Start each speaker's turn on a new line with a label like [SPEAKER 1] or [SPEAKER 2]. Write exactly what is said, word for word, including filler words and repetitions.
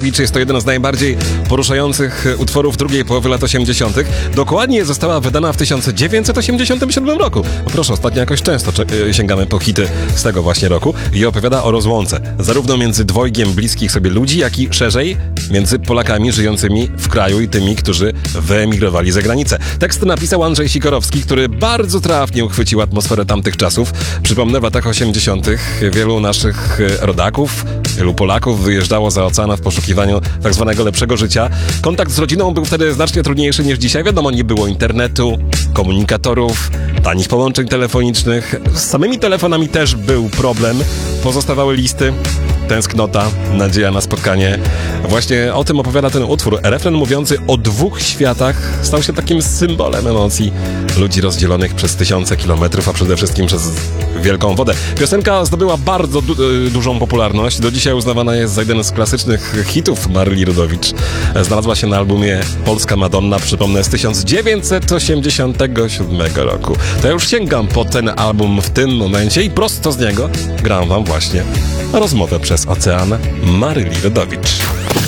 [SPEAKER 1] Rodowicz. Jest to jeden z najbardziej poruszających utworów drugiej połowy lat osiemdziesiątych. Dokładnie została wydana w tysiąc dziewięćset osiemdziesiątym siódmym roku. No proszę, ostatnio jakoś często sięgamy po hity z tego właśnie roku i opowiada o rozłące, zarówno między dwojgiem bliskich sobie ludzi, jak i szerzej między Polakami żyjącymi w kraju i tymi, którzy wyemigrowali za granicę. Tekst napisał Andrzej Sikorowski, który bardzo trafnie uchwycił atmosferę tamtych czasów. Przypomnę, w latach osiemdziesiątych wielu naszych rodaków, wielu Polaków wyjeżdżało za ocean w poszukiwaniu tak zwanego lepszego życia. Kontakt z rodziną był wtedy znacznie trudniejszy niż dzisiaj. Wiadomo, nie było internetu, komunikatorów, tanich połączeń telefonicznych. Z samymi telefonami też był problem. Pozostawały listy, tęsknota, nadzieja na spotkanie. Właśnie o tym opowiada ten utwór. Refren mówiący o dwóch światach stał się takim symbolem emocji ludzi rozdzielonych przez tysiące kilometrów, a przede wszystkim przez wielką wodę. Piosenka zdobyła bardzo du dużą popularność. Do dzisiaj uznawana jest za jeden z klasycznych hitów Maryli Rodowicz. Znalazła się na albumie Polska Madonna, przypomnę, z tysiąc dziewięćset osiemdziesiątego siódmego roku. To ja już sięgam po ten album w tym momencie i prosto z niego gram wam właśnie rozmowę przez ocean Maryli Rodowicz.